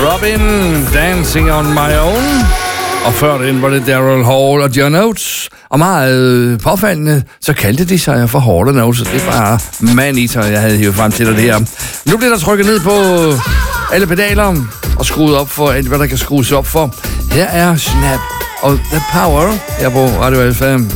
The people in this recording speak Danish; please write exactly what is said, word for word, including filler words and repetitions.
Robin, Dancing on My Own. Og før den var det Daryl Hall og John Oates. Og meget påfaldende, så kaldte de sig for Hall and Oates. Det er bare man-eater, jeg havde hivet frem til det her. Nu bliver der trykket ned på alle pedaler og skruet op for alt, hvad der kan skrues op for. Her er Snap og The Power her på Radio L fem.